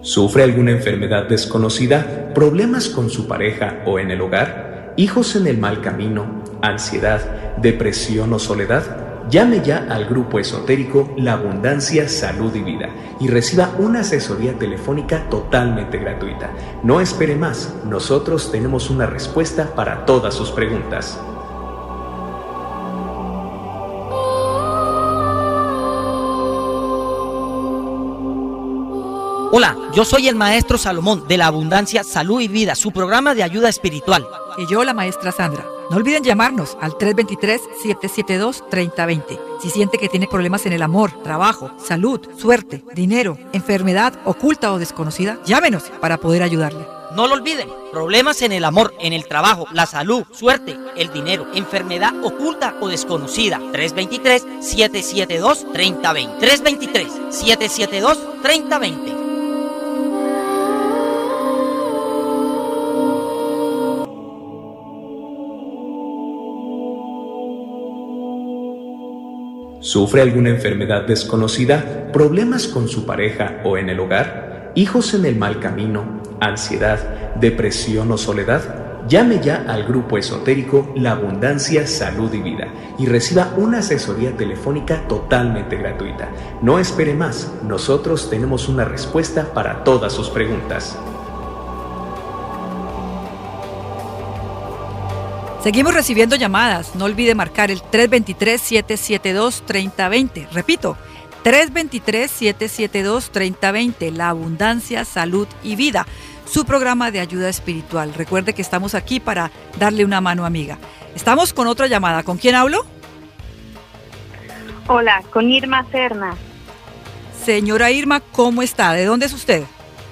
¿Sufre alguna enfermedad desconocida, problemas con su pareja o en el hogar, hijos en el mal camino, ansiedad, depresión o soledad? Llame ya al grupo esotérico La Abundancia, Salud y Vida y reciba una asesoría telefónica totalmente gratuita. No espere más, nosotros tenemos una respuesta para todas sus preguntas. Hola, yo soy el maestro Salomón de La Abundancia, Salud y Vida, su programa de ayuda espiritual. Y yo, la maestra Sandra. No olviden llamarnos al 323-772-3020. Si siente que tiene problemas en el amor, trabajo, salud, suerte, dinero, enfermedad oculta o desconocida, llámenos para poder ayudarle. No lo olviden, problemas en el amor, en el trabajo, la salud, suerte, el dinero, enfermedad oculta o desconocida. 323-772-3020. 323-772-3020. ¿Sufre alguna enfermedad desconocida, problemas con su pareja o en el hogar, hijos en el mal camino, ansiedad, depresión o soledad? Llame ya al grupo esotérico La Abundancia, Salud y Vida y reciba una asesoría telefónica totalmente gratuita. No espere más, nosotros tenemos una respuesta para todas sus preguntas. Seguimos recibiendo llamadas. No olvide marcar el 323-772-3020. Repito, 323-772-3020. La Abundancia, Salud y Vida, su programa de ayuda espiritual. Recuerde que estamos aquí para darle una mano amiga. Estamos con otra llamada. ¿Con quién hablo? Hola, con Irma Serna. Señora Irma, ¿cómo está? ¿De dónde es usted?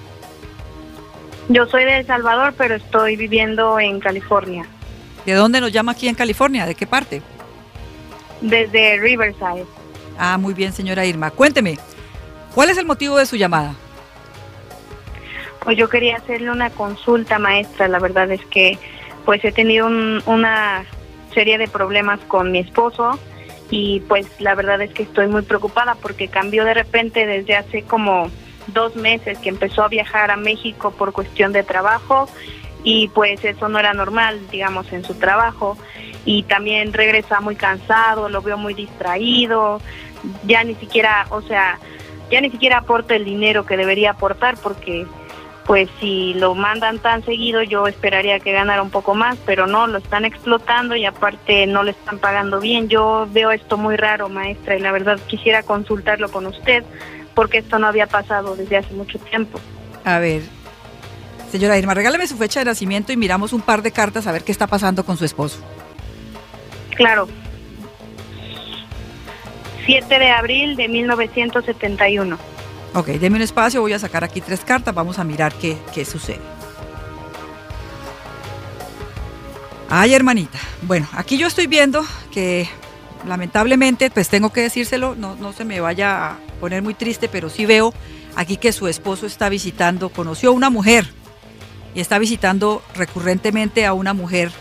Yo soy de El Salvador, pero estoy viviendo en California. ¿De dónde nos llama aquí en California? ¿De qué parte? Desde Riverside. Ah, muy bien, señora Irma. Cuénteme, ¿cuál es el motivo de su llamada? Pues yo quería hacerle una consulta, maestra. La verdad es que pues he tenido una serie de problemas con mi esposo y pues la verdad es que estoy muy preocupada porque cambió de repente desde hace como 2 meses que empezó a viajar a México por cuestión de trabajo. Y pues eso no era normal, digamos, en su trabajo. Y también regresa muy cansado, lo veo muy distraído, ya ni siquiera aporta el dinero que debería aportar, porque pues si lo mandan tan seguido yo esperaría que ganara un poco más, pero no, lo están explotando y aparte no le están pagando bien. Yo veo esto muy raro, maestra, y la verdad quisiera consultarlo con usted, porque esto no había pasado desde hace mucho tiempo. A ver, señora Irma, regálame su fecha de nacimiento y miramos un par de cartas a ver qué está pasando con su esposo. Claro. 7 de abril de 1971. Ok, deme un espacio, voy a sacar aquí 3 cartas, vamos a mirar qué sucede. Ay, hermanita. Bueno, aquí yo estoy viendo que lamentablemente, pues tengo que decírselo, no se me vaya a poner muy triste, pero sí veo aquí que su esposo conoció a una mujer. Y está visitando recurrentemente a una mujer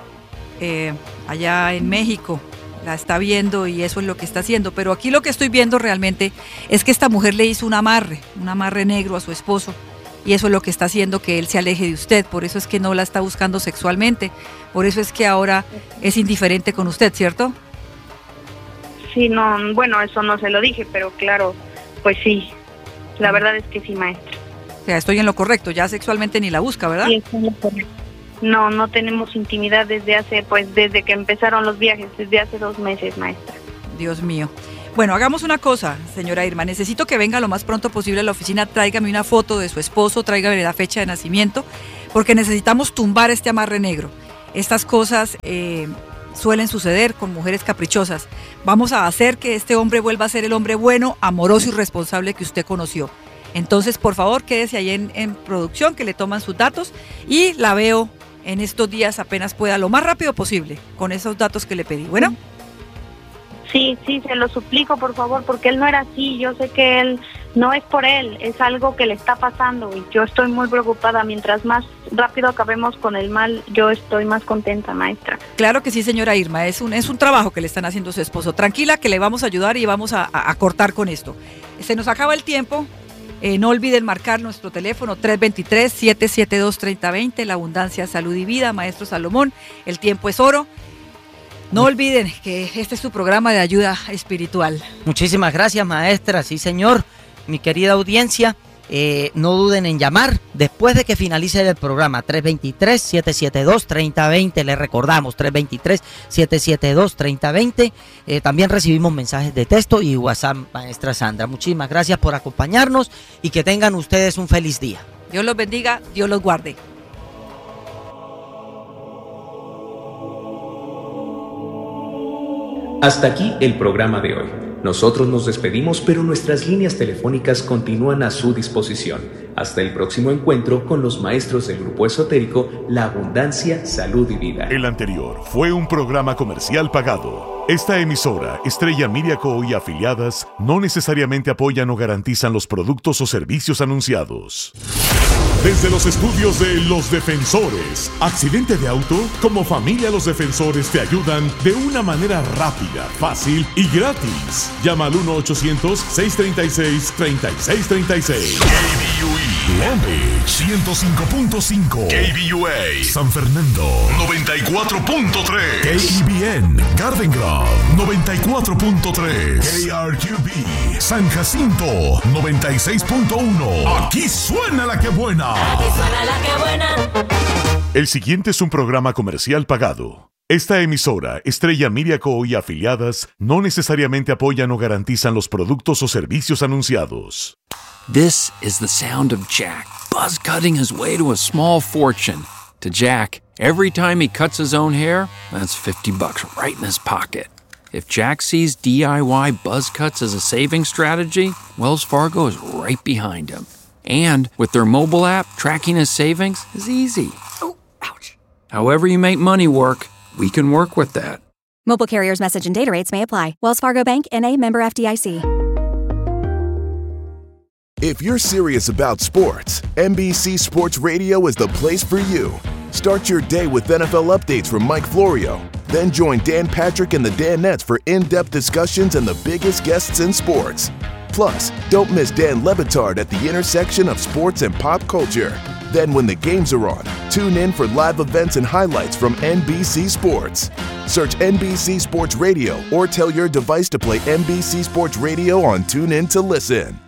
allá en México. La está viendo y eso es lo que está haciendo. Pero aquí lo que estoy viendo realmente es que esta mujer le hizo un amarre negro a su esposo. Y eso es lo que está haciendo que él se aleje de usted. Por eso es que no la está buscando sexualmente. Por eso es que ahora es indiferente con usted, ¿cierto? Sí, no, bueno, eso no se lo dije, pero claro, pues sí. La verdad es que sí, maestra. O sea, estoy en lo correcto, ya sexualmente ni la busca, ¿verdad? Sí, estoy en lo correcto. No tenemos intimidad desde que empezaron los viajes, desde hace 2 meses, maestra. Dios mío. Bueno, hagamos una cosa, señora Irma, necesito que venga lo más pronto posible a la oficina, tráigame una foto de su esposo, tráigame la fecha de nacimiento, porque necesitamos tumbar este amarre negro. Estas cosas suelen suceder con mujeres caprichosas. Vamos a hacer que este hombre vuelva a ser el hombre bueno, amoroso y responsable que usted conoció. Entonces, por favor, quédese ahí en producción, que le toman sus datos y la veo en estos días apenas pueda, lo más rápido posible, con esos datos que le pedí. ¿Bueno? Sí, se lo suplico, por favor, porque él no era así. Yo sé que él no es por él, es algo que le está pasando y yo estoy muy preocupada. Mientras más rápido acabemos con el mal, yo estoy más contenta, maestra. Claro que sí, señora Irma, es un trabajo que le están haciendo a su esposo. Tranquila, que le vamos a ayudar y vamos a cortar con esto. Se nos acaba el tiempo. No olviden marcar nuestro teléfono 323-772-3020, La Abundancia, Salud y Vida, Maestro Salomón, el tiempo es oro. No olviden que este es su programa de ayuda espiritual. Muchísimas gracias, maestra. Sí, señor. Mi querida audiencia, no duden en llamar después de que finalice el programa. 323-772-3020. Les recordamos, 323-772-3020. También recibimos mensajes de texto y WhatsApp, maestra Sandra. Muchísimas gracias por acompañarnos y que tengan ustedes un feliz día. Dios los bendiga, Dios los guarde. Hasta aquí el programa de hoy. Nosotros nos despedimos, pero nuestras líneas telefónicas continúan a su disposición. Hasta el próximo encuentro con los maestros del grupo esotérico La Abundancia, Salud y Vida. El anterior fue un programa comercial pagado. Esta emisora, Estrella Media Co. y afiliadas, no necesariamente apoyan o garantizan los productos o servicios anunciados. Desde los estudios de Los Defensores, ¿accidente de auto? Como familia Los Defensores te ayudan de una manera rápida, fácil y gratis. Llama al 1-800-636-3636. KBUE Long Beach 105.5. KBUA San Fernando 94.3. KEBN Garden Grove 94.3. KRQB San Jacinto 96.1. Aquí suena la que buena. Aquí suena la que buena. El siguiente es un programa comercial pagado. Esta emisora, Estrella Media Co. y afiliadas, no necesariamente apoyan o garantizan los productos o servicios anunciados. This is the sound of Jack, buzz cutting his way to a small fortune. To Jack, every time he cuts his own hair, that's $50 right in his pocket. If Jack sees DIY buzz cuts as a saving strategy, Wells Fargo is right behind him. And with their mobile app, tracking his savings is easy. Oh, ouch. However you make money work, we can work with that. Mobile carriers' message and data rates may apply. Wells Fargo Bank, N.A., member FDIC. If you're serious about sports, NBC Sports Radio is the place for you. Start your day with NFL updates from Mike Florio. Then join Dan Patrick and the Danettes for in-depth discussions and the biggest guests in sports. Plus, don't miss Dan Le Batard at the intersection of sports and pop culture. Then when the games are on, tune in for live events and highlights from NBC Sports. Search NBC Sports Radio or tell your device to play NBC Sports Radio on TuneIn to listen.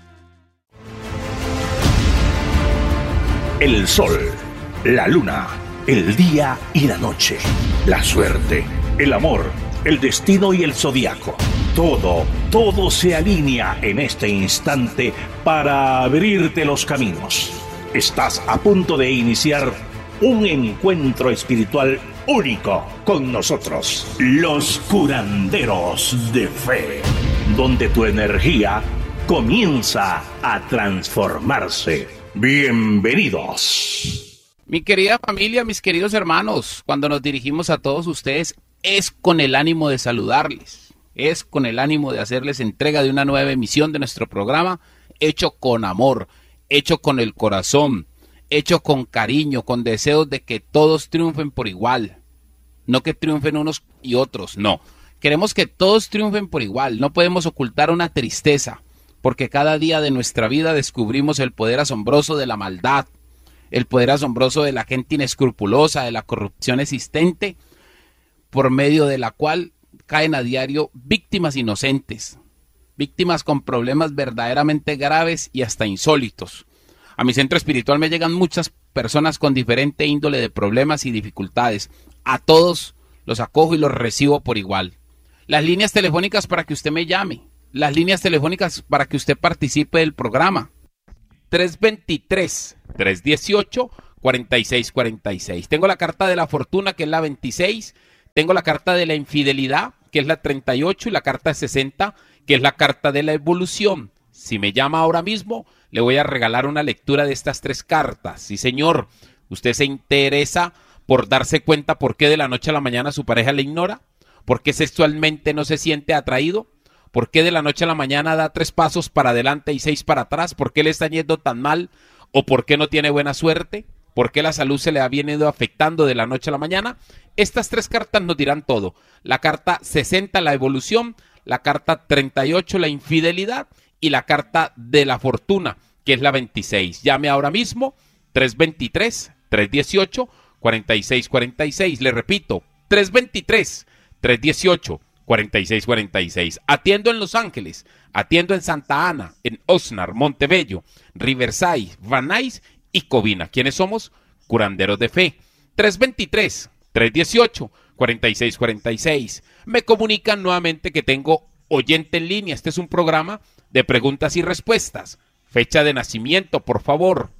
El sol, la luna, el día y la noche, la suerte, el amor, el destino y el zodiaco. Todo se alinea en este instante para abrirte los caminos. Estás a punto de iniciar un encuentro espiritual único con nosotros, los curanderos de fe, donde tu energía comienza a transformarse. Bienvenidos. Mi querida familia, mis queridos hermanos, cuando nos dirigimos a todos ustedes es con el ánimo de saludarles, es con el ánimo de hacerles entrega de una nueva emisión de nuestro programa, hecho con amor, hecho con el corazón, hecho con cariño, con deseos de que todos triunfen por igual, no que triunfen unos y otros, no. Queremos que todos triunfen por igual, no podemos ocultar una tristeza, porque cada día de nuestra vida descubrimos el poder asombroso de la maldad, el poder asombroso de la gente inescrupulosa, de la corrupción existente, por medio de la cual caen a diario víctimas inocentes, víctimas con problemas verdaderamente graves y hasta insólitos. A mi centro espiritual me llegan muchas personas con diferente índole de problemas y dificultades. A todos los acojo y los recibo por igual. Las líneas telefónicas para que usted me llame. Las líneas telefónicas para que usted participe del programa. 323-318-4646. Tengo la carta de la fortuna, que es la 26. Tengo la carta de la infidelidad, que es la 38. Y la carta 60, que es la carta de la evolución. Si me llama ahora mismo, le voy a regalar una lectura de estas tres cartas. Sí, señor. ¿Usted se interesa por darse cuenta por qué de la noche a la mañana su pareja le ignora? ¿Por qué sexualmente no se siente atraído? ¿Por qué de la noche a la mañana da 3 pasos para adelante y 6 para atrás? ¿Por qué le está yendo tan mal? ¿O por qué no tiene buena suerte? ¿Por qué la salud se le ha venido afectando de la noche a la mañana? Estas 3 cartas nos dirán todo. La carta 60, la evolución, la carta 38, la infidelidad, y la carta de la fortuna, que es la 26. Llame ahora mismo, 323-318-4646. Le repito, 323-318-4646. Atiendo en Los Ángeles, atiendo en Santa Ana, en Oxnard, Montebello, Riverside, Van Nuys y Covina. ¿Quiénes somos? Curanderos de Fe. 323-318-4646. Me comunican nuevamente que tengo oyente en línea. Este es un programa de preguntas y respuestas. Fecha de nacimiento, por favor.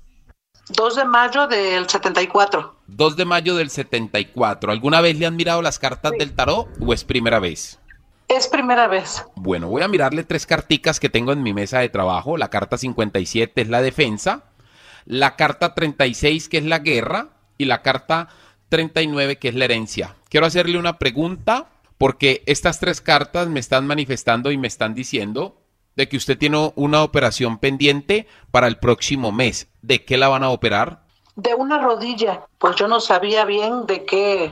2 de mayo del 74. 2 de mayo del 74. ¿Alguna vez le han mirado las cartas del tarot o es primera vez? Es primera vez. Bueno, voy a mirarle 3 carticas que tengo en mi mesa de trabajo. La carta 57 es la defensa, la carta 36 que es la guerra y la carta 39 que es la herencia. Quiero hacerle una pregunta porque estas 3 cartas me están manifestando y me están diciendo de que usted tiene una operación pendiente para el próximo mes. ¿De qué la van a operar? De una rodilla. Pues yo no sabía bien de qué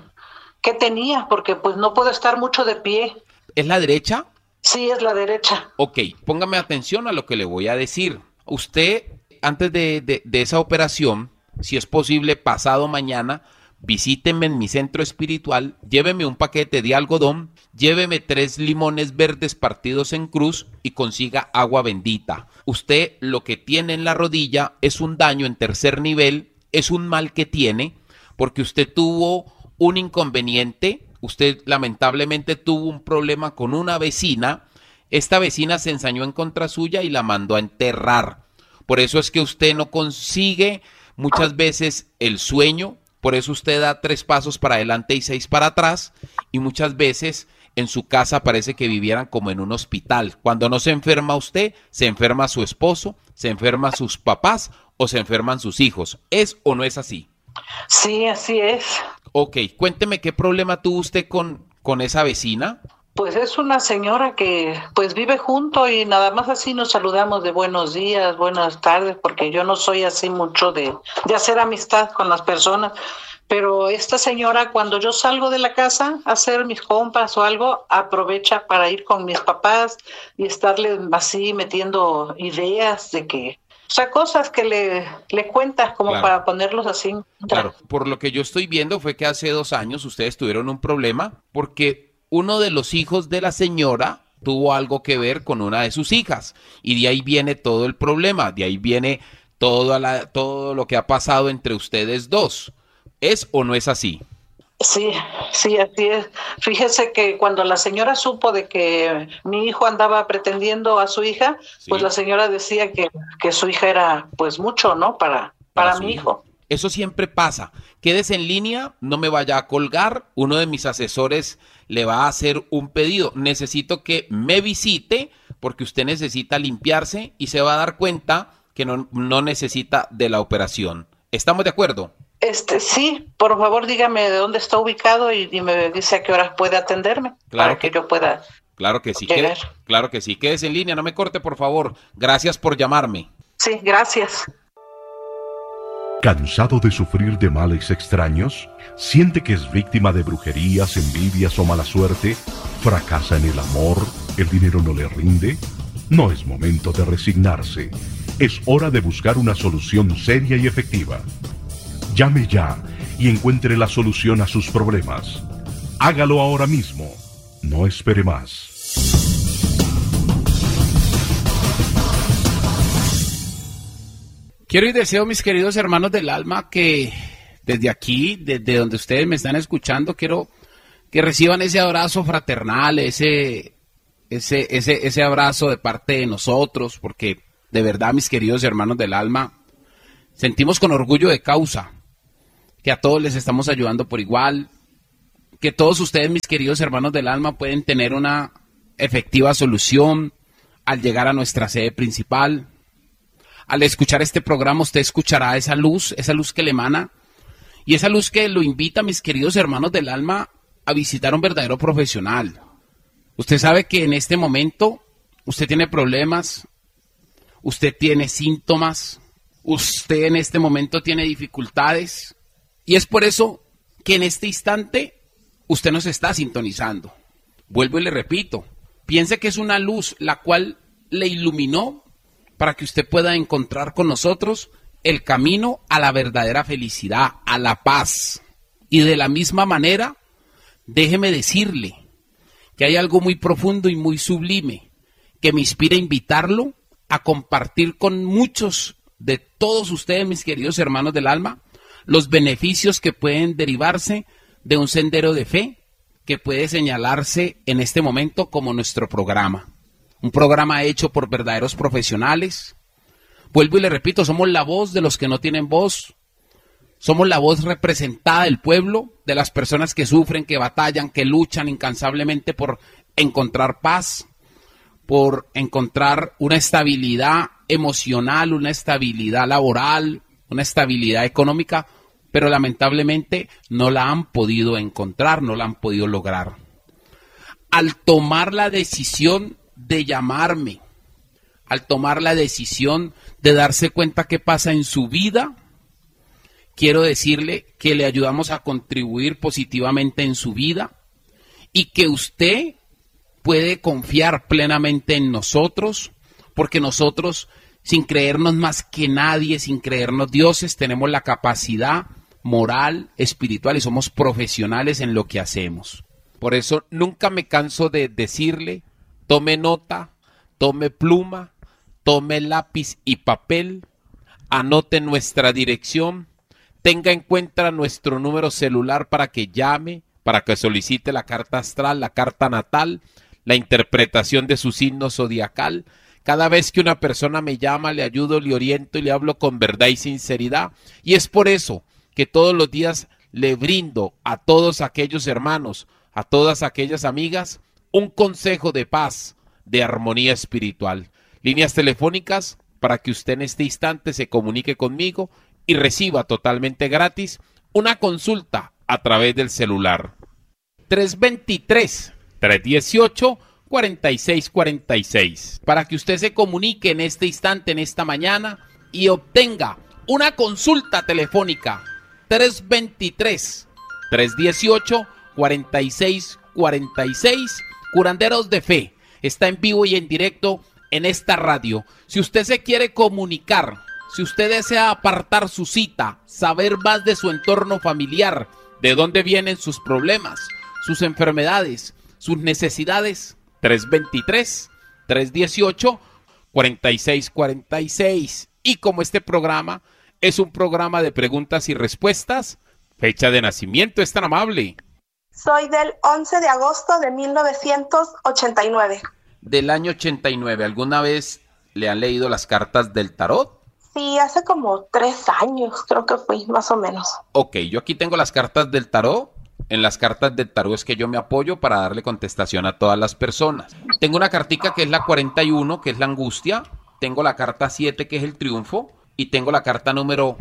tenía, porque pues no puedo estar mucho de pie. ¿Es la derecha? Sí, es la derecha. Ok, póngame atención a lo que le voy a decir. Usted, antes de esa operación, si es posible, pasado mañana, visíteme en mi centro espiritual, lléveme un paquete de algodón, lléveme 3 limones verdes partidos en cruz y consiga agua bendita. Usted lo que tiene en la rodilla es un daño en 3er nivel, es un mal que tiene, porque usted tuvo un inconveniente, usted lamentablemente tuvo un problema con una vecina, esta vecina se ensañó en contra suya y la mandó a enterrar. Por eso es que usted no consigue muchas veces el sueño. Por eso usted da 3 pasos para adelante y 6 para atrás, y muchas veces en su casa parece que vivieran como en un hospital. Cuando no se enferma usted, se enferma su esposo, se enferma sus papás o se enferman sus hijos. ¿Es o no es así? Sí, así es. Ok, cuénteme qué problema tuvo usted con esa vecina. Pues es una señora que pues vive junto y nada más así nos saludamos de buenos días, buenas tardes, porque yo no soy así mucho de hacer amistad con las personas, pero esta señora cuando yo salgo de la casa a hacer mis compras o algo, aprovecha para ir con mis papás y estarle así metiendo ideas de que, o sea, cosas que le cuentas como claro, para ponerlos así. Claro, por lo que yo estoy viendo fue que hace 2 años ustedes tuvieron un problema porque uno de los hijos de la señora tuvo algo que ver con una de sus hijas y de ahí viene todo el problema, de ahí viene todo lo que ha pasado entre ustedes dos. ¿Es o no es así? Sí, así es. Fíjese que cuando la señora supo de que mi hijo andaba pretendiendo a su hija, sí, pues la señora decía que su hija era pues mucho, ¿no? Para mi hijo. Eso siempre pasa. Quédese en línea, no me vaya a colgar. Uno de mis asesores le va a hacer un pedido. Necesito que me visite porque usted necesita limpiarse y se va a dar cuenta que no necesita de la operación. ¿Estamos de acuerdo? Sí, por favor dígame de dónde está ubicado y me dice a qué horas puede atenderme, claro, para que yo pueda. Claro que sí, claro que sí. Quédese en línea, no me corte, por favor. Gracias por llamarme. Sí, gracias. ¿Cansado de sufrir de males extraños? ¿Siente que es víctima de brujerías, envidias o mala suerte? ¿Fracasa en el amor? ¿El dinero no le rinde? No es momento de resignarse. Es hora de buscar una solución seria y efectiva. Llame ya y encuentre la solución a sus problemas. Hágalo ahora mismo. No espere más. Quiero y deseo, mis queridos hermanos del alma, que desde aquí, desde donde ustedes me están escuchando, quiero que reciban ese abrazo fraternal, ese abrazo de parte de nosotros, porque de verdad, mis queridos hermanos del alma, sentimos con orgullo de causa que a todos les estamos ayudando por igual, que todos ustedes, mis queridos hermanos del alma, pueden tener una efectiva solución al llegar a nuestra sede principal. Al escuchar este programa, usted escuchará esa luz que le emana, y esa luz que lo invita, mis queridos hermanos del alma, a visitar a un verdadero profesional. Usted sabe que en este momento usted tiene problemas, usted tiene síntomas, usted en este momento tiene dificultades, y es por eso que en este instante usted nos está sintonizando. Vuelvo y le repito, piense que es una luz la cual le iluminó para que usted pueda encontrar con nosotros el camino a la verdadera felicidad, a la paz. Y de la misma manera, déjeme decirle que hay algo muy profundo y muy sublime que me inspira a invitarlo a compartir con muchos de todos ustedes, mis queridos hermanos del alma, los beneficios que pueden derivarse de un sendero de fe que puede señalarse en este momento como nuestro programa. Un programa hecho por verdaderos profesionales. Vuelvo y le repito, somos la voz de los que no tienen voz. Somos la voz representada del pueblo, de las personas que sufren, que batallan, que luchan incansablemente por encontrar paz, por encontrar una estabilidad emocional, una estabilidad laboral, una estabilidad económica, pero lamentablemente no la han podido encontrar, no la han podido lograr. Al tomar la decisión de llamarme, al tomar la decisión de darse cuenta qué pasa en su vida, quiero decirle que le ayudamos a contribuir positivamente en su vida y que usted puede confiar plenamente en nosotros, porque nosotros, sin creernos más que nadie, sin creernos dioses, tenemos la capacidad moral, espiritual y somos profesionales en lo que hacemos. Por eso nunca me canso de decirle, tome nota, tome pluma, tome lápiz y papel, anote nuestra dirección, tenga en cuenta nuestro número celular para que llame, para que solicite la carta astral, la carta natal, la interpretación de su signo zodiacal. Cada vez que una persona me llama, le ayudo, le oriento y le hablo con verdad y sinceridad. Y es por eso que todos los días le brindo a todos aquellos hermanos, a todas aquellas amigas, un consejo de paz, de armonía espiritual. Líneas telefónicas para que usted en este instante se comunique conmigo y reciba totalmente gratis una consulta a través del celular. 323-318-4646. Para que usted se comunique en este instante, en esta mañana, y obtenga una consulta telefónica. 323-318-4646. Curanderos de Fe. Está en vivo y en directo en esta radio. Si usted se quiere comunicar, si usted desea apartar su cita, saber más de su entorno familiar, de dónde vienen sus problemas, sus enfermedades, sus necesidades, 323-318-4646. Y como este programa es un programa de preguntas y respuestas, fecha de nacimiento, es tan amable. Soy del 11 de agosto de 1989. Del año 89, ¿alguna vez le han leído las cartas del tarot? Sí, hace como 3 años creo que fui, más o menos. Ok, yo aquí tengo las cartas del tarot. En las cartas del tarot es que yo me apoyo para darle contestación a todas las personas. Tengo una cartica que es la 41, que es la angustia. Tengo la carta 7, que es el triunfo. Y tengo la carta número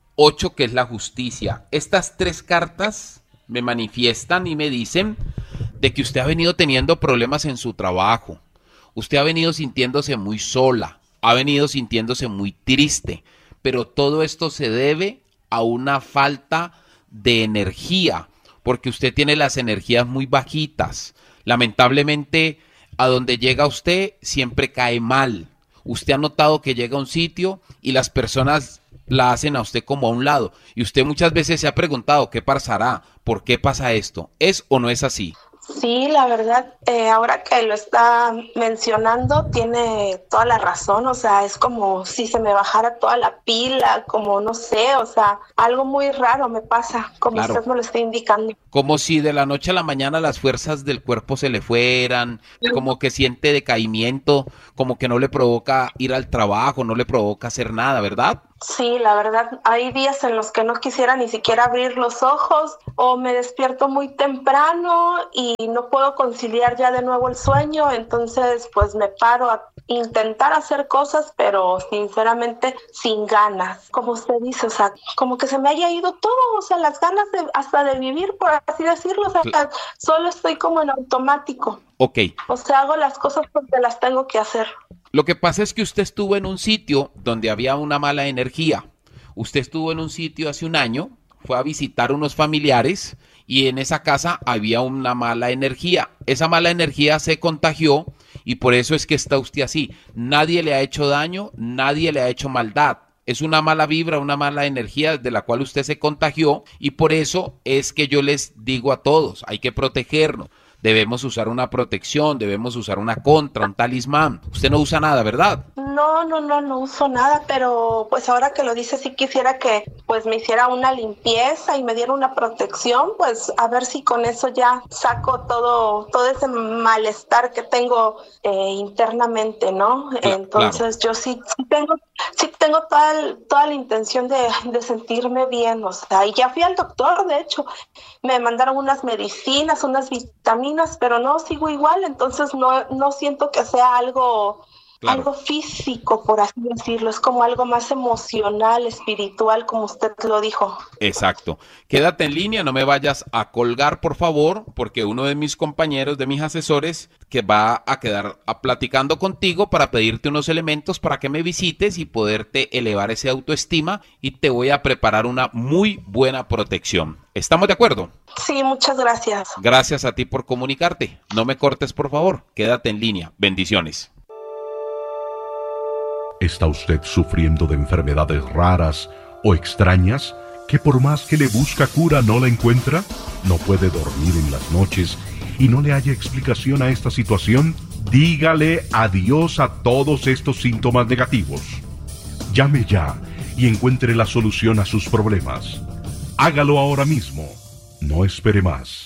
8, que es la justicia. Estas 3 cartas me manifiestan y me dicen de que usted ha venido teniendo problemas en su trabajo. Usted ha venido sintiéndose muy sola. Ha venido sintiéndose muy triste. Pero todo esto se debe a una falta de energía, porque usted tiene las energías muy bajitas. Lamentablemente, a donde llega usted siempre cae mal. Usted ha notado que llega a un sitio y las personas la hacen a usted como a un lado. Y usted muchas veces se ha preguntado, ¿qué pasará? ¿Por qué pasa esto? ¿Es o no es así? Sí, la verdad, ahora que lo está mencionando, tiene toda la razón. O sea, es como si se me bajara toda la pila, como no sé, o sea, algo muy raro me pasa, como Claro. usted me lo está indicando. Como si de la noche a la mañana las fuerzas del cuerpo se le fueran, como que siente decaimiento, como que no le provoca ir al trabajo, no le provoca hacer nada, ¿verdad? Sí, la verdad, hay días en los que no quisiera ni siquiera abrir los ojos o me despierto muy temprano y no puedo conciliar ya de nuevo el sueño, entonces pues me paro a intentar hacer cosas, pero sinceramente sin ganas. Como usted dice, o sea, como que se me haya ido todo, o sea, las ganas de, hasta de vivir, por así decirlo, o sea, solo estoy como en automático. Ok. O sea, hago las cosas porque las tengo que hacer. Lo que pasa es que usted estuvo en un sitio donde había una mala energía. Usted estuvo en un sitio hace un año, fue a visitar unos familiares y en esa casa había una mala energía. Esa mala energía se contagió y por eso es que está usted así. Nadie le ha hecho daño, nadie le ha hecho maldad. Es una mala vibra, una mala energía de la cual usted se contagió, y por eso es que yo les digo a todos, hay que protegernos. Debemos usar una protección, debemos usar una contra, un talismán. Usted no usa nada, ¿verdad? No uso nada, pero pues ahora que lo dice, sí quisiera que pues me hiciera una limpieza y me diera una protección, pues a ver si con eso ya saco todo ese malestar que tengo internamente, ¿no? Entonces claro. Yo sí tengo toda la intención de sentirme bien, o sea, y ya fui al doctor, de hecho, me mandaron unas medicinas, unas vitaminas, pero no, sigo igual, entonces no siento que sea algo... Claro. Algo físico, por así decirlo, es como algo más emocional, espiritual, como usted lo dijo. Exacto. Quédate en línea, no me vayas a colgar, por favor, porque uno de mis compañeros, de mis asesores, que va a quedar platicando contigo para pedirte unos elementos para que me visites y poderte elevar ese autoestima, y te voy a preparar una muy buena protección. ¿Estamos de acuerdo? Sí, muchas gracias. Gracias a ti por comunicarte. No me cortes, por favor. Quédate en línea. Bendiciones. ¿Está usted sufriendo de enfermedades raras o extrañas que por más que le busca cura no la encuentra? ¿No puede dormir en las noches y no le haya explicación a esta situación? Dígale adiós a todos estos síntomas negativos. Llame ya y encuentre la solución a sus problemas. Hágalo ahora mismo. No espere más.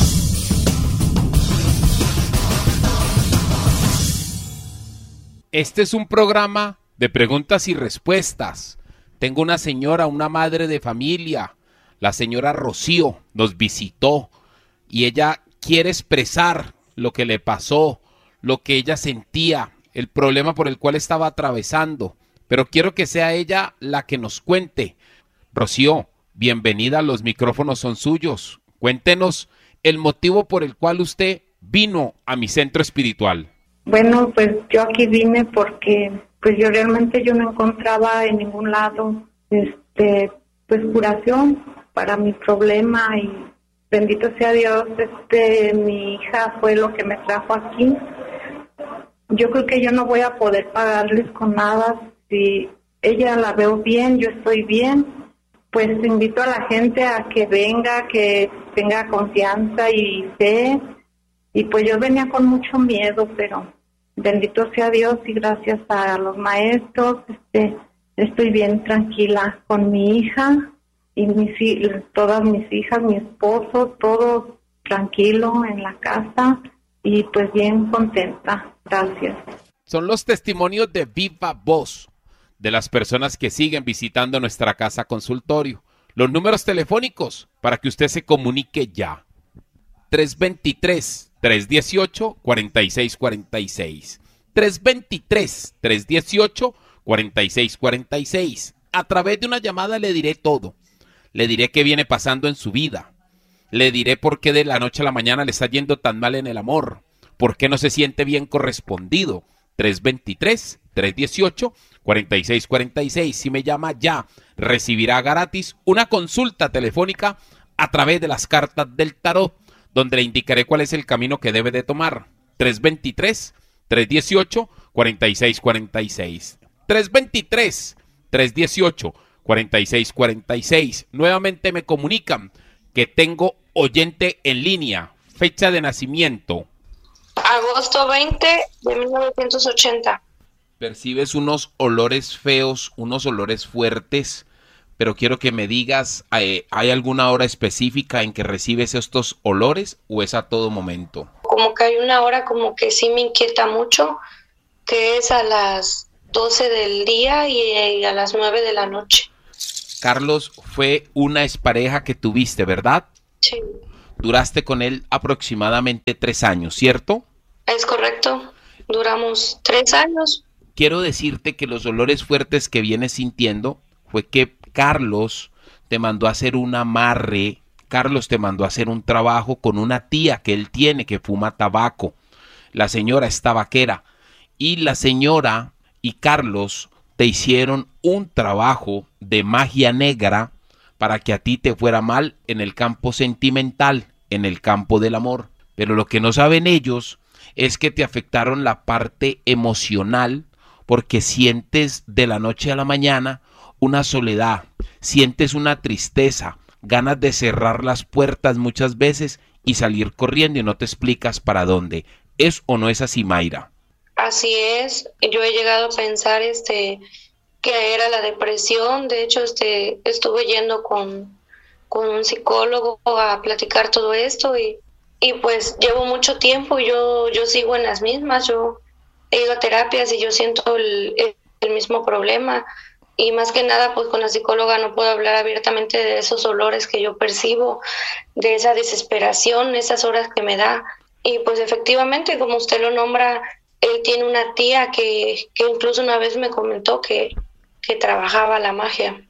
Este es un programa de preguntas y respuestas. Tengo una señora, una madre de familia, la señora Rocío, nos visitó y ella quiere expresar lo que le pasó, lo que ella sentía, el problema por el cual estaba atravesando. Pero quiero que sea ella la que nos cuente. Rocío, bienvenida, los micrófonos son suyos. Cuéntenos el motivo por el cual usted vino a mi centro espiritual. Bueno, pues yo aquí vine porque pues yo realmente no encontraba en ningún lado pues curación para mi problema, y bendito sea Dios, mi hija fue lo que me trajo aquí. Yo creo que yo no voy a poder pagarles con nada. Si ella la veo bien, yo estoy bien, pues invito a la gente a que venga, que tenga confianza y fe. Y pues yo venía con mucho miedo, pero bendito sea Dios y gracias a los maestros, estoy bien tranquila con mi hija y todas mis hijas, mi esposo, todo tranquilo en la casa y pues bien contenta. Gracias. Son los testimonios de viva voz de las personas que siguen visitando nuestra casa consultorio. Los números telefónicos para que usted se comunique ya. 323-318-4646. 323-318-4646. A través de una llamada le diré todo. Le diré qué viene pasando en su vida. Le diré por qué de la noche a la mañana le está yendo tan mal en el amor. Por qué no se siente bien correspondido. 323-318-4646. Si me llama ya, recibirá gratis una consulta telefónica a través de las cartas del tarot, donde le indicaré cuál es el camino que debe de tomar. 323-318-4646. 323-318-4646. Nuevamente me comunican que tengo oyente en línea. Fecha de nacimiento. Agosto 20 de 1980. Percibes unos olores feos, unos olores fuertes, pero quiero que me digas, ¿hay alguna hora específica en que recibes estos olores o es a todo momento? Como que hay una hora como que sí me inquieta mucho, que es a las 12 del día y a las 9 de la noche. Carlos fue una expareja que tuviste, ¿verdad? Sí. Duraste con él aproximadamente 3 años, ¿cierto? Es correcto, duramos 3 años. Quiero decirte que los olores fuertes que vienes sintiendo fue que Carlos te mandó a hacer un amarre, Carlos te mandó a hacer un trabajo con una tía que él tiene que fuma tabaco. La señora es tabaquera y la señora y Carlos te hicieron un trabajo de magia negra para que a ti te fuera mal en el campo sentimental, en el campo del amor. Pero lo que no saben ellos es que te afectaron la parte emocional, porque sientes de la noche a la mañana una soledad, sientes una tristeza, ganas de cerrar las puertas muchas veces y salir corriendo y no te explicas para dónde. ¿Es o no es así, Mayra? Así es, yo he llegado a pensar que era la depresión. De hecho, estuve yendo con un psicólogo a platicar todo esto y pues llevo mucho tiempo y yo sigo en las mismas. Yo he ido a terapias y yo siento el mismo problema, y más que nada pues con la psicóloga no puedo hablar abiertamente de esos olores que yo percibo, de esa desesperación, esas horas que me da. Y pues efectivamente, como usted lo nombra, él tiene una tía que incluso una vez me comentó que trabajaba la magia.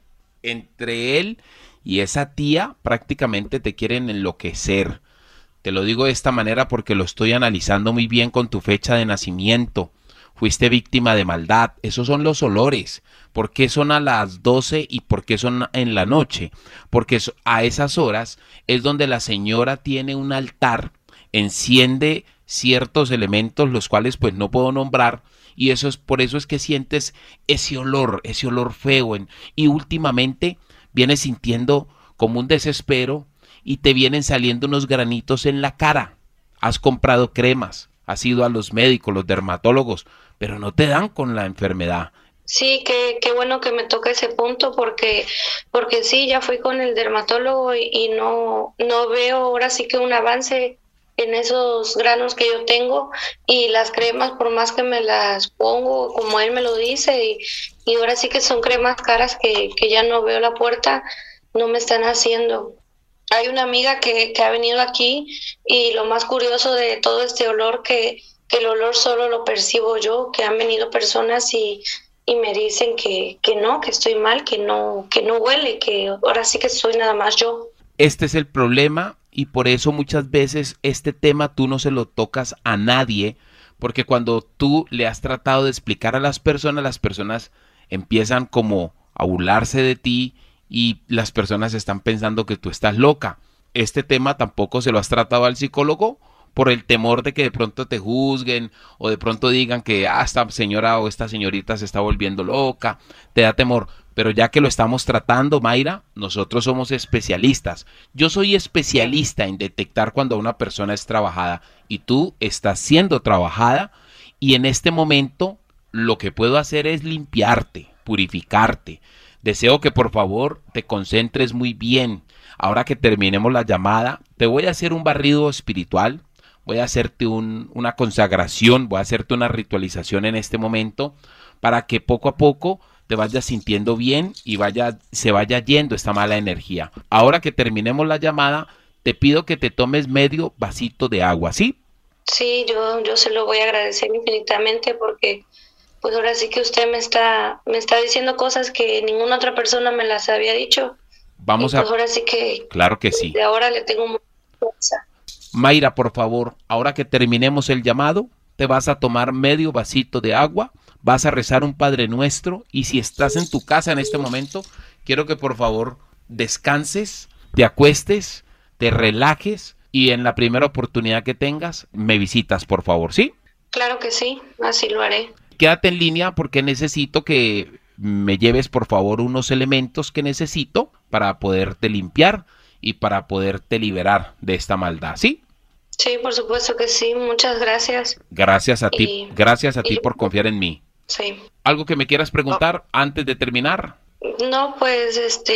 Entre él y esa tía prácticamente te quieren enloquecer. Te lo digo de esta manera porque lo estoy analizando muy bien con tu fecha de nacimiento. Fuiste víctima de maldad. Esos son los olores. ¿Por qué son a las 12 y por qué son en la noche? Porque a esas horas es donde la señora tiene un altar, enciende ciertos elementos, los cuales pues no puedo nombrar, y por eso es que sientes ese olor feo, y últimamente vienes sintiendo como un desespero y te vienen saliendo unos granitos en la cara. Has comprado cremas, has ido a los médicos, los dermatólogos, pero no te dan con la enfermedad. Sí, qué bueno que me toca ese punto porque sí, ya fui con el dermatólogo y no veo ahora sí que un avance en esos granos que yo tengo, y las cremas, por más que me las pongo como él me lo dice, y ahora sí que son cremas caras que ya no veo la puerta, no me están haciendo. Hay una amiga que ha venido aquí, y lo más curioso de todo este olor, que el olor solo lo percibo yo, que han venido personas y me dicen que no, que estoy mal, que no huele, que ahora sí que soy nada más yo. Este es el problema, y por eso muchas veces este tema tú no se lo tocas a nadie, porque cuando tú le has tratado de explicar a las personas empiezan como a burlarse de ti, y las personas están pensando que tú estás loca. Este tema tampoco se lo has tratado al psicólogo por el temor de que de pronto te juzguen o de pronto digan que esta señora o esta señorita se está volviendo loca, te da temor. Pero ya que lo estamos tratando, Mayra, nosotros somos especialistas. Yo soy especialista en detectar cuando una persona es trabajada, y tú estás siendo trabajada, y en este momento lo que puedo hacer es limpiarte, purificarte. Deseo que por favor te concentres muy bien. Ahora que terminemos la llamada, te voy a hacer un barrido espiritual, voy a hacerte una consagración, voy a hacerte una ritualización en este momento, para que poco a poco te vayas sintiendo bien y se vaya yendo esta mala energía. Ahora que terminemos la llamada, te pido que te tomes medio vasito de agua, ¿sí? Sí, yo se lo voy a agradecer infinitamente, porque pues ahora sí que usted me está diciendo cosas que ninguna otra persona me las había dicho. Pues ahora sí que... Claro que sí. De ahora le tengo mucha fuerza. Mayra, por favor, ahora que terminemos el llamado, te vas a tomar medio vasito de agua, vas a rezar un Padre Nuestro, y si estás en tu casa en este momento, quiero que por favor descanses, te acuestes, te relajes, y en la primera oportunidad que tengas, me visitas, por favor, ¿sí? Claro que sí, así lo haré. Quédate en línea porque necesito que me lleves por favor unos elementos que necesito para poderte limpiar y para poderte liberar de esta maldad, ¿sí? Sí, por supuesto que sí, muchas gracias. Gracias a ti por confiar en mí. Sí. ¿Algo que me quieras preguntar antes de terminar? No, pues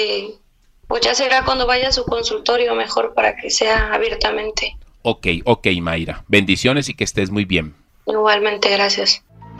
pues ya será cuando vaya a su consultorio mejor, para que sea abiertamente. Ok, Mayra. Bendiciones y que estés muy bien. Igualmente, gracias.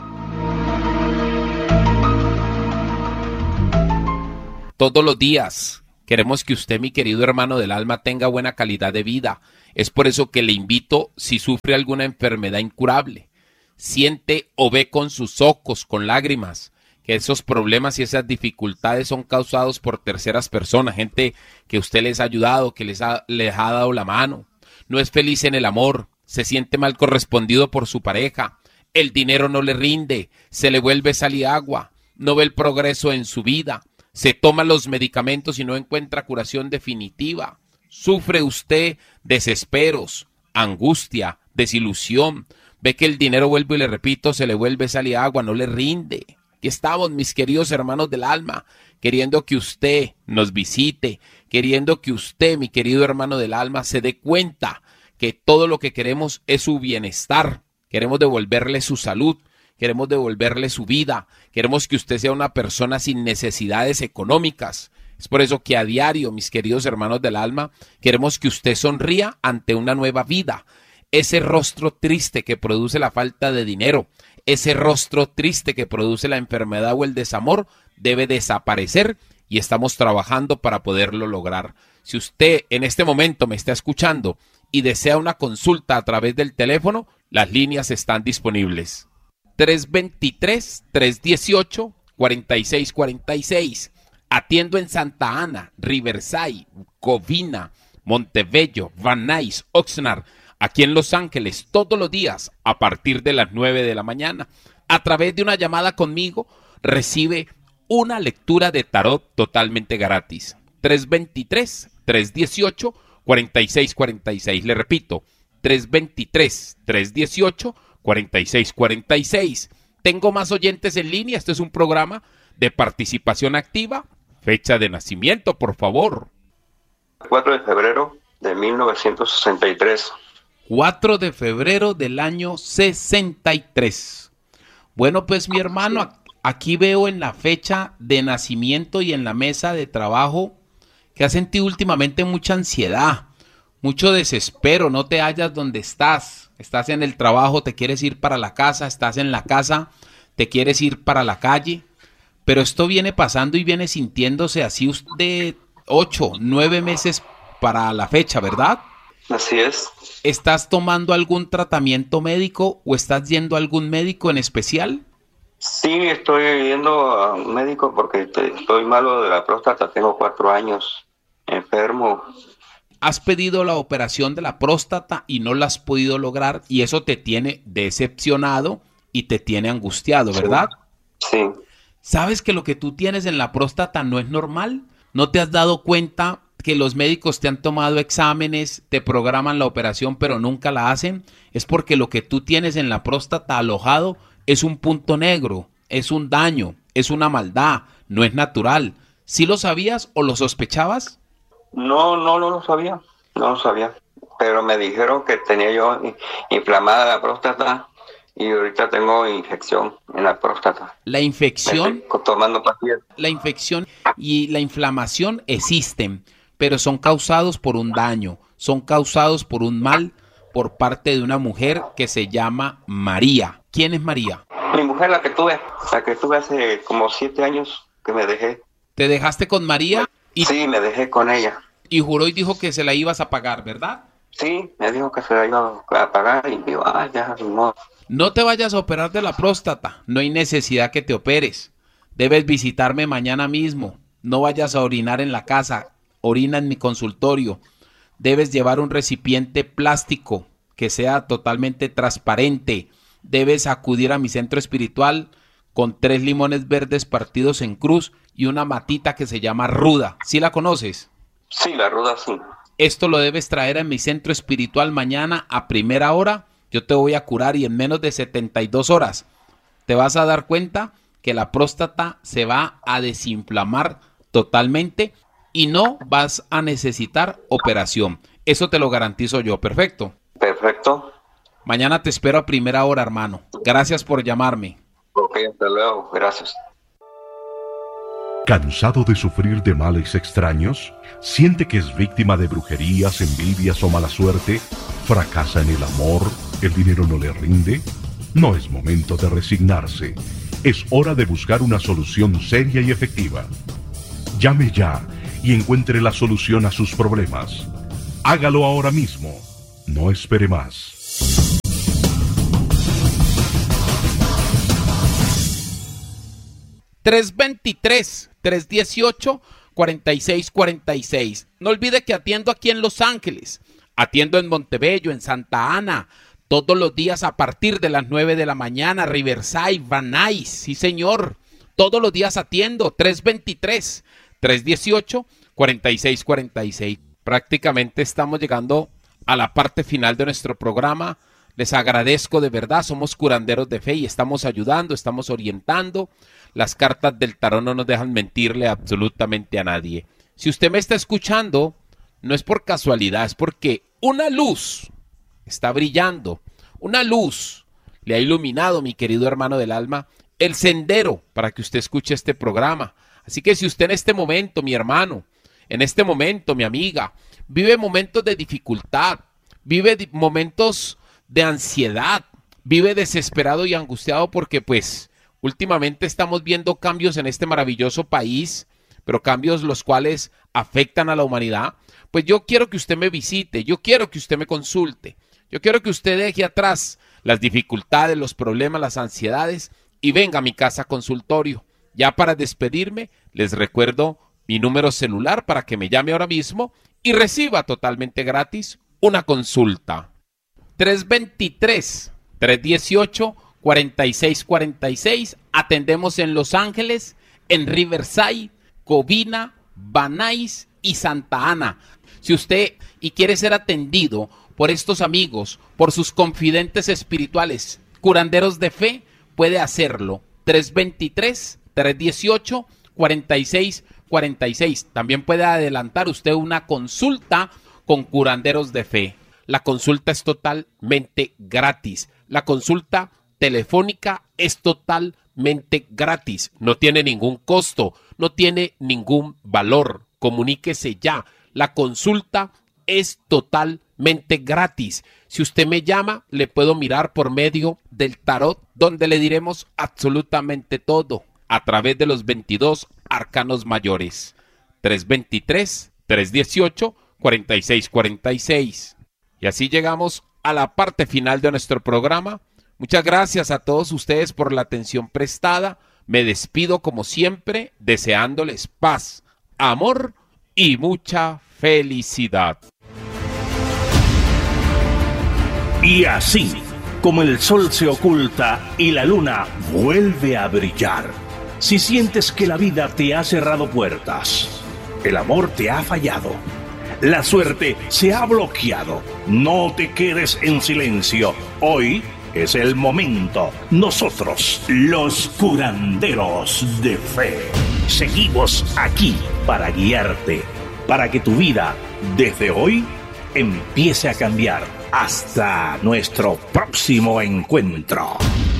Todos los días queremos que usted, mi querido hermano del alma, tenga buena calidad de vida. Es por eso que le invito, si sufre alguna enfermedad incurable, siente o ve con sus ojos, con lágrimas, que esos problemas y esas dificultades son causados por terceras personas, gente que usted les ha ayudado, que les ha dado la mano. No es feliz en el amor, se siente mal correspondido por su pareja, el dinero no le rinde, se le vuelve sal y agua, no ve el progreso en su vida, se toma los medicamentos y no encuentra curación definitiva. Sufre usted desesperos, angustia, desilusión, ve que el dinero, vuelvo y le repito, se le vuelve sal y agua, no le rinde. Aquí estamos, mis queridos hermanos del alma, queriendo que usted nos visite, queriendo que usted, mi querido hermano del alma, se dé cuenta que todo lo que queremos es su bienestar. Queremos devolverle su salud, queremos devolverle su vida, queremos que usted sea una persona sin necesidades económicas. Es por eso que a diario, mis queridos hermanos del alma, queremos que usted sonría ante una nueva vida. Ese rostro triste que produce la falta de dinero, ese rostro triste que produce la enfermedad o el desamor, debe desaparecer y estamos trabajando para poderlo lograr. Si usted en este momento me está escuchando y desea una consulta a través del teléfono, las líneas están disponibles. 323-318-4646. Atiendo en Santa Ana, Riverside, Covina, Montebello, Van Nuys, Oxnard, aquí en Los Ángeles, todos los días a partir de las 9 de la mañana. A través de una llamada conmigo, recibe una lectura de tarot totalmente gratis. 323-318-4646. Le repito, 323-318-4646. Tengo más oyentes en línea. Este es un programa de participación activa. Fecha de nacimiento, por favor. 4 de febrero de 1963. 4 de febrero del año 63. Bueno, pues mi hermano, aquí veo en la fecha de nacimiento y en la mesa de trabajo que has sentido últimamente mucha ansiedad, mucho desespero, no te hallas donde estás. Estás en el trabajo, te quieres ir para la casa, estás en la casa, te quieres ir para la calle. Pero esto viene pasando y viene sintiéndose así de 8, 9 meses para la fecha, ¿verdad? Así es. ¿Estás tomando algún tratamiento médico o estás yendo a algún médico en especial? Sí, estoy yendo a un médico porque estoy malo de la próstata. Tengo 4 años enfermo. Has pedido la operación de la próstata y no la has podido lograr y eso te tiene decepcionado y te tiene angustiado, ¿verdad? Sí. ¿Sabes que lo que tú tienes en la próstata no es normal? ¿No te has dado cuenta que los médicos te han tomado exámenes, te programan la operación pero nunca la hacen? Es porque lo que tú tienes en la próstata alojado es un punto negro, es un daño, es una maldad, no es natural. ¿Sí lo sabías o lo sospechabas? No lo sabía, no lo sabía. Pero me dijeron que tenía yo inflamada la próstata. Y ahorita tengo infección en la próstata. La infección, estoy tomando pastillas. La infección y la inflamación existen, pero son causados por un daño, son causados por un mal por parte de una mujer que se llama María. ¿Quién es María? Mi mujer, la que tuve hace como 7 años que me dejé. ¿Te dejaste con María? Sí, me dejé con ella. Y juró y dijo que se la ibas a pagar, ¿verdad? Sí, me dijo que se la iba a pagar y digo, ya, no. No te vayas a operar de la próstata, no hay necesidad que te operes. Debes visitarme mañana mismo. No vayas a orinar en la casa, orina en mi consultorio. Debes llevar un recipiente plástico que sea totalmente transparente. Debes acudir a mi centro espiritual con 3 limones verdes partidos en cruz y una matita que se llama ruda. ¿Sí la conoces? Sí, la ruda sí. Esto lo debes traer a mi centro espiritual mañana a primera hora. Yo te voy a curar y en menos de 72 horas te vas a dar cuenta que la próstata se va a desinflamar totalmente y no vas a necesitar operación. Eso te lo garantizo yo. ¿Perfecto? Perfecto. Mañana te espero a primera hora, hermano. Gracias por llamarme. Ok, hasta luego. Gracias. ¿Cansado de sufrir de males extraños? ¿Siente que es víctima de brujerías, envidias o mala suerte? ¿Fracasa en el amor? ¿El dinero no le rinde? No es momento de resignarse. Es hora de buscar una solución seria y efectiva. Llame ya y encuentre la solución a sus problemas. Hágalo ahora mismo. No espere más. $323-318-4646. No olvide que atiendo aquí en Los Ángeles, atiendo en Montebello, en Santa Ana, todos los días a partir de las 9 de la mañana, Riverside, Van Nuys, sí señor, todos los días atiendo, 323-318-4646. Prácticamente estamos llegando a la parte final de nuestro programa. Les agradezco de verdad, somos curanderos de fe y estamos ayudando, estamos orientando. Las cartas del tarot no nos dejan mentirle absolutamente a nadie. Si usted me está escuchando, no es por casualidad, es porque una luz está brillando, una luz le ha iluminado, mi querido hermano del alma, el sendero para que usted escuche este programa. Así que si usted en este momento, mi hermano, en este momento, mi amiga, vive momentos de dificultad, vive momentos de ansiedad, vive desesperado y angustiado porque pues últimamente estamos viendo cambios en este maravilloso país, pero cambios los cuales afectan a la humanidad, pues yo quiero que usted me visite, yo quiero que usted me consulte, yo quiero que usted deje atrás las dificultades, los problemas, las ansiedades y venga a mi casa consultorio. Ya para despedirme, les recuerdo mi número celular para que me llame ahora mismo y reciba totalmente gratis una consulta. 323-318-4646. Atendemos en Los Ángeles, en Riverside, Covina, Van Nuys y Santa Ana. Si usted quiere ser atendido por estos amigos, por sus confidentes espirituales, curanderos de fe, puede hacerlo. 323-318-4646. También puede adelantar usted una consulta con curanderos de fe. La consulta es totalmente gratis. La consulta telefónica es totalmente gratis. No tiene ningún costo, no tiene ningún valor. Comuníquese ya. La consulta es totalmente gratis. Si usted me llama, le puedo mirar por medio del tarot, donde le diremos absolutamente todo a través de los 22 arcanos mayores. 323-318-4646. Y así llegamos a la parte final de nuestro programa. Muchas gracias a todos ustedes por la atención prestada. Me despido como siempre, deseándoles paz, amor y mucha felicidad. Y así, como el sol se oculta y la luna vuelve a brillar, si sientes que la vida te ha cerrado puertas, el amor te ha fallado, la suerte se ha bloqueado, no te quedes en silencio. Hoy es el momento. Nosotros, los curanderos de fe, seguimos aquí para guiarte, para que tu vida, desde hoy, empiece a cambiar. Hasta nuestro próximo encuentro.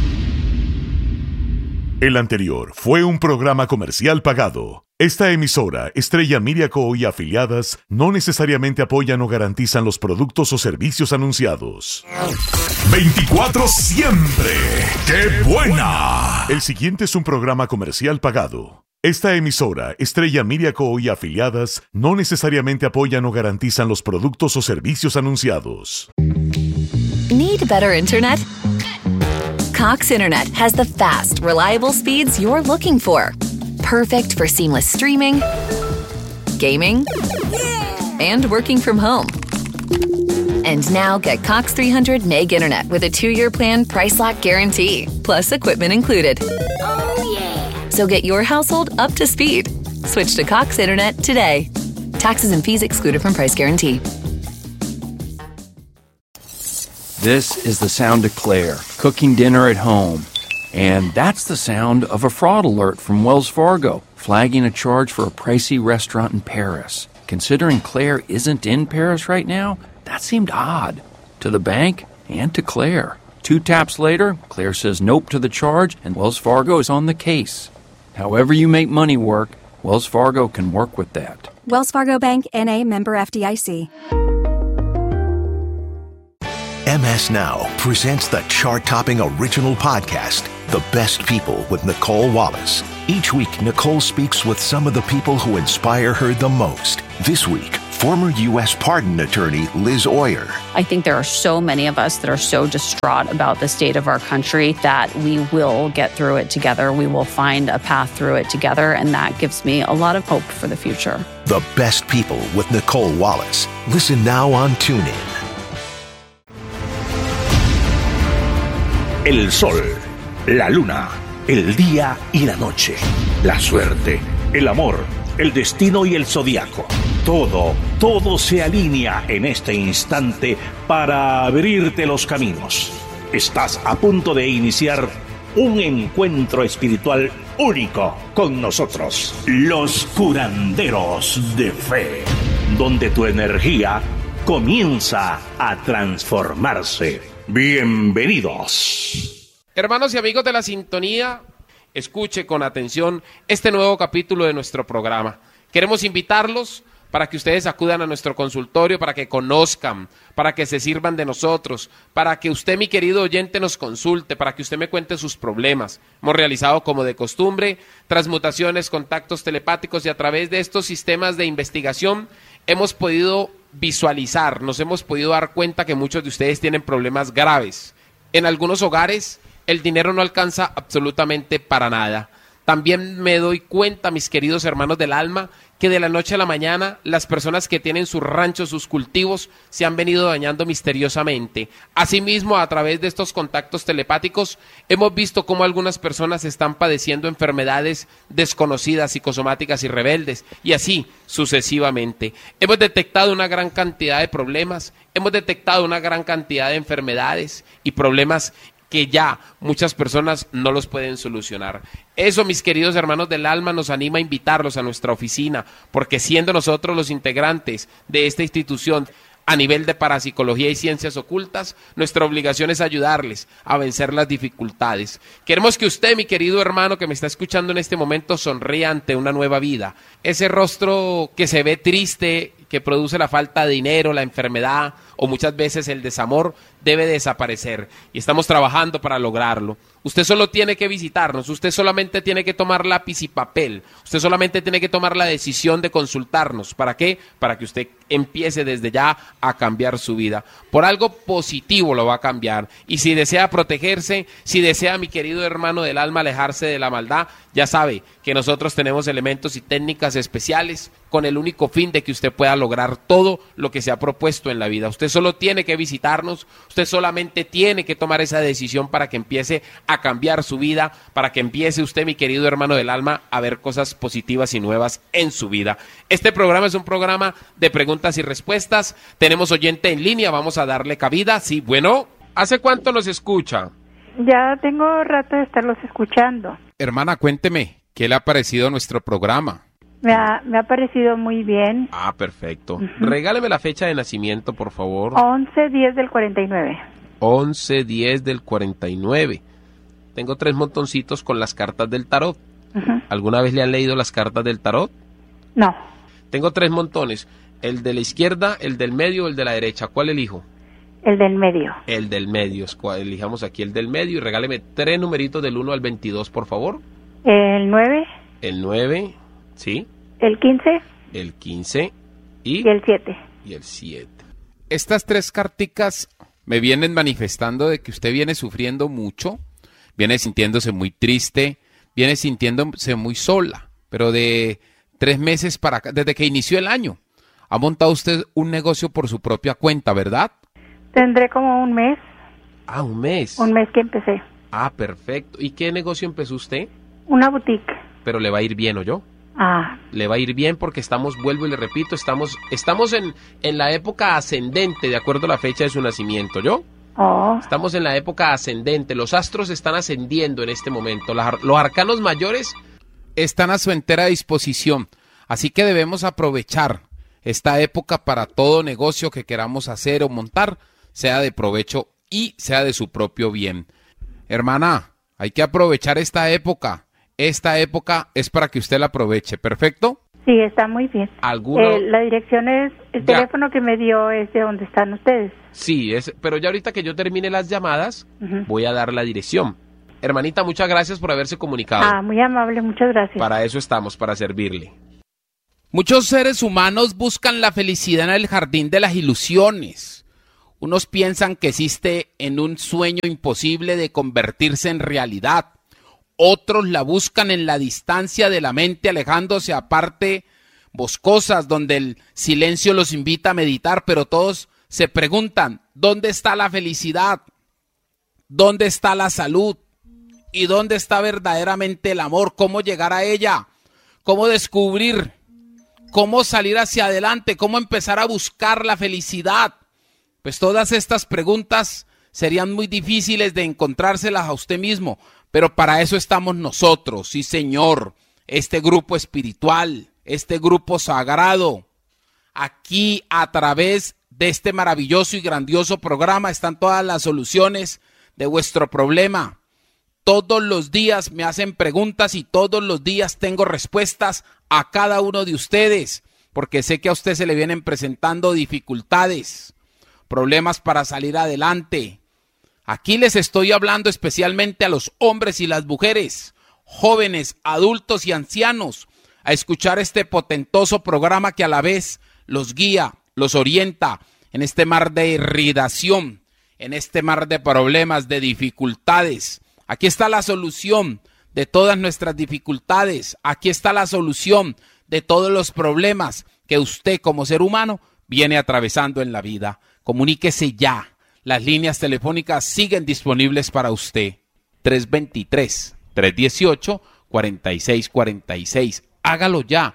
El anterior fue un programa comercial pagado. Esta emisora, Estrella Miriaco y afiliadas, no necesariamente apoyan o garantizan los productos o servicios anunciados. 24 siempre. ¡Qué buena! El siguiente es un programa comercial pagado. Esta emisora, Estrella Miriaco y afiliadas, no necesariamente apoyan o garantizan los productos o servicios anunciados. Need better internet? Cox Internet has the fast, reliable speeds you're looking for. Perfect for seamless streaming, gaming, and working from home. And now get Cox 300 Meg Internet with a 2-year plan price lock guarantee, plus equipment included. So get your household up to speed. Switch to Cox Internet today. Taxes and fees excluded from price guarantee. This is the sound of Claire, cooking dinner at home. And that's the sound of a fraud alert from Wells Fargo, flagging a charge for a pricey restaurant in Paris. Considering Claire isn't in Paris right now, that seemed odd. To the bank and to Claire. 2 taps later, Claire says nope to the charge, and Wells Fargo is on the case. However you make money work, Wells Fargo can work with that. Wells Fargo Bank, N.A., member FDIC. MS Now presents the chart-topping original podcast, The Best People with Nicole Wallace. Each week, Nicole speaks with some of the people who inspire her the most. This week, former U.S. pardon attorney Liz Oyer. I think there are so many of us that are so distraught about the state of our country that we will get through it together. We will find a path through it together, and that gives me a lot of hope for the future. The Best People with Nicole Wallace. Listen now on TuneIn. El sol, la luna, el día y la noche, la suerte, el amor, el destino y el zodiaco. Todo se alinea en este instante para abrirte los caminos. Estás a punto de iniciar un encuentro espiritual único con nosotros, los curanderos de fe, donde tu energía comienza a transformarse. Bienvenidos. Hermanos y amigos de la sintonía, escuche con atención este nuevo capítulo de nuestro programa. Queremos invitarlos para que ustedes acudan a nuestro consultorio, para que conozcan, para que se sirvan de nosotros, para que usted, mi querido oyente, nos consulte, para que usted me cuente sus problemas. Hemos realizado, como de costumbre, transmutaciones, contactos telepáticos, y a través de estos sistemas de investigación hemos podido visualizar, nos hemos podido dar cuenta que muchos de ustedes tienen problemas graves. En algunos hogares el dinero no alcanza absolutamente para nada. También me doy cuenta, mis queridos hermanos del alma, que de la noche a la mañana las personas que tienen sus ranchos, sus cultivos, se han venido dañando misteriosamente. Asimismo, a través de estos contactos telepáticos, hemos visto cómo algunas personas están padeciendo enfermedades desconocidas, psicosomáticas y rebeldes, y así sucesivamente. Hemos detectado una gran cantidad de problemas, hemos detectado una gran cantidad de enfermedades y problemas que ya muchas personas no los pueden solucionar. Eso, mis queridos hermanos del alma, nos anima a invitarlos a nuestra oficina, porque siendo nosotros los integrantes de esta institución a nivel de parapsicología y ciencias ocultas, nuestra obligación es ayudarles a vencer las dificultades. Queremos que usted, mi querido hermano que me está escuchando en este momento, sonría ante una nueva vida. Ese rostro que se ve triste, que produce la falta de dinero, la enfermedad o muchas veces el desamor, debe desaparecer, y estamos trabajando para lograrlo. Usted solo tiene que visitarnos, usted solamente tiene que tomar lápiz y papel, usted solamente tiene que tomar la decisión de consultarnos. ¿Para qué? Para que usted empiece desde ya a cambiar su vida. Por algo positivo lo va a cambiar, y si desea protegerse, si desea, mi querido hermano del alma, alejarse de la maldad, ya sabe que nosotros tenemos elementos y técnicas especiales con el único fin de que usted pueda lograr todo lo que se ha propuesto en la vida. Usted solo tiene que visitarnos, usted solamente tiene que tomar esa decisión para que empiece a cambiar su vida, para que empiece usted, mi querido hermano del alma, a ver cosas positivas y nuevas en su vida. Este programa es un programa de preguntas y respuestas. Tenemos oyente en línea, vamos a darle cabida. Sí, bueno, ¿hace cuánto nos escucha? Ya tengo rato de estarlos escuchando. Hermana, cuénteme, ¿qué le ha parecido nuestro programa? Me ha parecido muy bien. Ah, perfecto. Regáleme la fecha de nacimiento, por favor. 11/10 del 49. 11/10 del 49. Tengo 3 montoncitos con las cartas del tarot. ¿Alguna vez le han leído las cartas del tarot? No. Tengo 3 montones. El de la izquierda, el del medio o el de la derecha. ¿Cuál elijo? El del medio. El del medio. Elijamos aquí el del medio y regáleme 3 numeritos del 1 al 22, por favor. El 9. El 9, ¿sí? El 15. El 15 y el 7. Y el 7. Estas 3 carticas me vienen manifestando de que usted viene sufriendo mucho, viene sintiéndose muy triste, viene sintiéndose muy sola, pero de 3 meses para acá, desde que inició el año, ha montado usted un negocio por su propia cuenta, ¿verdad? Tendré como un mes. Ah, un mes. Un mes que empecé. Ah, perfecto. ¿Y qué negocio empezó usted? Una boutique. Pero le va a ir bien, ¿o yo? Ah. Le va a ir bien porque estamos, vuelvo y le repito, estamos en la época ascendente, de acuerdo a la fecha de su nacimiento, ¿yo? Oh. Estamos en la época ascendente, los astros están ascendiendo en este momento, los arcanos mayores están a su entera disposición, así que debemos aprovechar esta época para todo negocio que queramos hacer o montar, sea de provecho y sea de su propio bien. Hermana, hay que aprovechar esta época. Esta época es para que usted la aproveche, ¿perfecto? Sí, está muy bien. ¿Alguno? La dirección es, el teléfono que me dio es de donde están ustedes. Sí, pero ya ahorita que yo termine las llamadas, voy a dar la dirección. Hermanita, muchas gracias por haberse comunicado. Ah, muy amable, muchas gracias. Para eso estamos, para servirle. Muchos seres humanos buscan la felicidad en el jardín de las ilusiones. Unos piensan que existe en un sueño imposible de convertirse en realidad. Otros la buscan en la distancia de la mente, alejándose a partes boscosas donde el silencio los invita a meditar, pero todos se preguntan, ¿dónde está la felicidad? ¿Dónde está la salud? ¿Y dónde está verdaderamente el amor? ¿Cómo llegar a ella? ¿Cómo descubrir ¿Cómo salir hacia adelante? ¿Cómo empezar a buscar la felicidad? Pues todas estas preguntas serían muy difíciles de encontrárselas a usted mismo, pero para eso estamos nosotros, sí señor, este grupo espiritual, este grupo sagrado. Aquí a través de este maravilloso y grandioso programa están todas las soluciones de vuestro problema. Todos los días me hacen preguntas y todos los días tengo respuestas a cada uno de ustedes, porque sé que a usted se le vienen presentando dificultades, problemas para salir adelante. Aquí les estoy hablando especialmente a los hombres y las mujeres, jóvenes, adultos y ancianos, a escuchar este potentoso programa que a la vez los guía, los orienta en este mar de irritación, en este mar de problemas, de dificultades. Aquí está la solución de todas nuestras dificultades. Aquí está la solución de todos los problemas que usted como ser humano viene atravesando en la vida. Comuníquese ya. Las líneas telefónicas siguen disponibles para usted. 323-318-4646. Hágalo ya.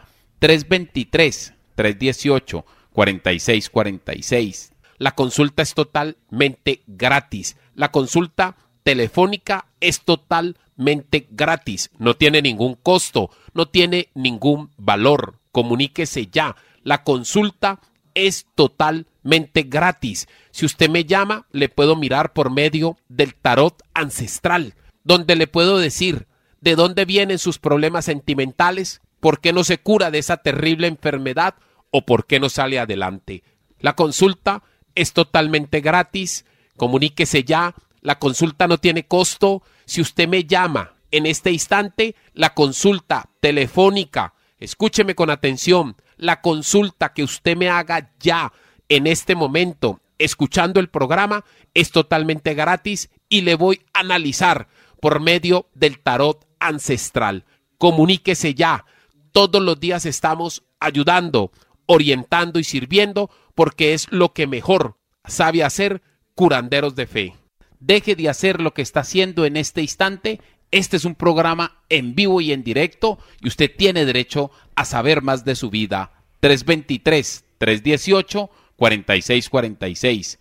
323-318-4646. La consulta es totalmente gratis. La consulta telefónica es totalmente gratis. No tiene ningún costo. No tiene ningún valor. Comuníquese ya. La consulta es totalmente gratis. Si usted me llama, le puedo mirar por medio del tarot ancestral, donde le puedo decir de dónde vienen sus problemas sentimentales, por qué no se cura de esa terrible enfermedad o por qué no sale adelante. La consulta es totalmente gratis. Comuníquese ya. La consulta no tiene costo. Si usted me llama en este instante, la consulta telefónica, escúcheme con atención, la consulta que usted me haga ya en este momento, escuchando el programa, es totalmente gratis y le voy a analizar por medio del tarot ancestral. Comuníquese ya. Todos los días estamos ayudando, orientando y sirviendo porque es lo que mejor sabe hacer curanderos de fe. Deje de hacer lo que está haciendo en este instante. Este es un programa en vivo y en directo y usted tiene derecho a saber más de su vida. 323-318-4646.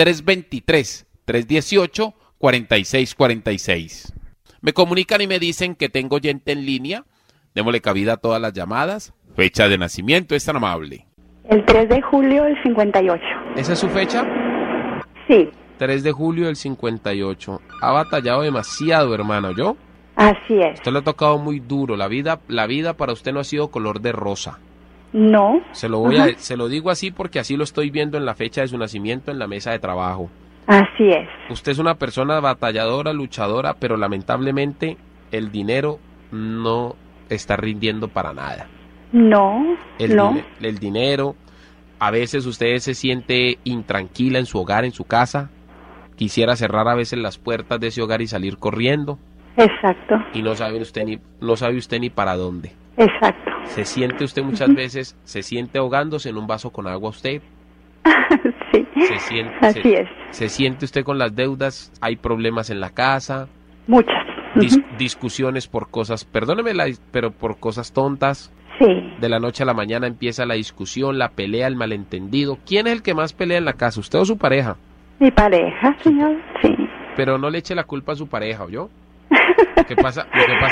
323-318-4646. Me comunican y me dicen que tengo oyente en línea. Démosle cabida a todas las llamadas. Fecha de nacimiento, es tan amable. El 3 de julio del 58. ¿Esa es su fecha? Sí. 3 de julio del 58. Ha batallado demasiado, hermano, ¿yo? Así es. Usted le ha tocado muy duro. La vida para usted no ha sido color de rosa. No. Se lo digo así porque así lo estoy viendo en la fecha de su nacimiento en la mesa de trabajo. Así es. Usted es una persona batalladora, luchadora, pero lamentablemente el dinero no está rindiendo para nada. No, el dinero, a veces usted se siente intranquila en su hogar, en su casa. Quisiera cerrar a veces las puertas de ese hogar y salir corriendo. Exacto. Y no sabe usted ni para dónde. Exacto. Se siente usted muchas veces, se siente ahogándose en un vaso con agua usted. Sí. Así es. Se siente usted con las deudas, hay problemas en la casa. Muchas. Discusiones por cosas, perdóneme, pero por cosas tontas. Sí. De la noche a la mañana empieza la discusión, la pelea, el malentendido. ¿Quién es el que más pelea en la casa, usted o su pareja? Mi pareja, señor, sí. Pero no le eche la culpa a su pareja, ¿oyó? Lo que pasa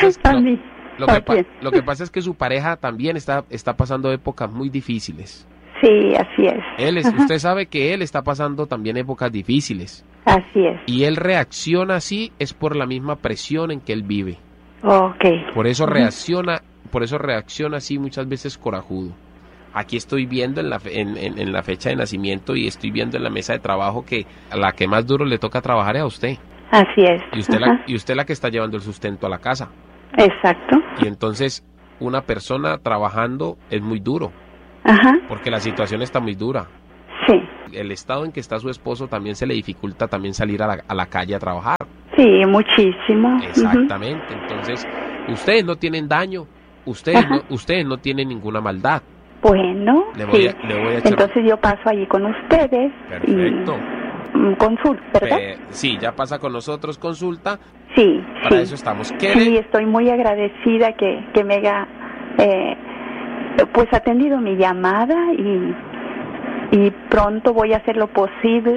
es que su pareja también está pasando épocas muy difíciles. Sí, así es. Usted sabe que él está pasando también épocas difíciles. Así es. Y él reacciona así es por la misma presión en que él vive. Okay. Por eso reacciona así muchas veces corajudo. Aquí estoy viendo en la fecha de nacimiento y estoy viendo en la mesa de trabajo que a la que más duro le toca trabajar es a usted. Así es. Y usted la que está llevando el sustento a la casa. Exacto. Y entonces una persona trabajando es muy duro. Ajá. Porque la situación está muy dura. Sí. El estado en que está su esposo también se le dificulta también salir a la calle a trabajar. Sí, muchísimo. Exactamente. Entonces, ustedes no tienen daño, ustedes no tienen ninguna maldad. Bueno, le voy a echar... Entonces yo paso allí con ustedes. Perfecto. Consulta, ¿verdad? Sí, ya pasa con nosotros consulta. Sí. Para eso estamos. Sí, estoy muy agradecida que me haya Pues ha atendido mi llamada y pronto voy a hacer lo posible